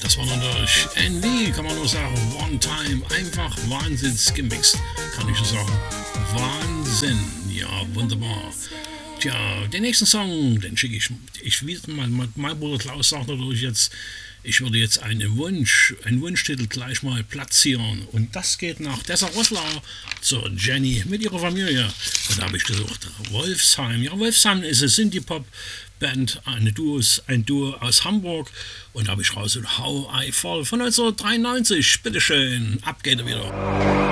Das war natürlich ND, kann man nur sagen. One Time, einfach wahnsinnig gemixt, kann ich so sagen. Wahnsinn, ja, wunderbar. Tja, den nächsten Song, den schicke ich wieder mein Bruder Klaus sagt natürlich jetzt, ich würde jetzt einen Wunschtitel gleich mal platzieren. Und das geht nach Dessa Rossler zur Jenny mit ihrer Familie. Und da habe ich gesucht, Wolfsheim. Ja, Wolfsheim ist eine Synthie-Pop-Band, ein Duo aus Hamburg. Und da habe ich raus How I Fall von 1993. Bitteschön, ab geht er wieder.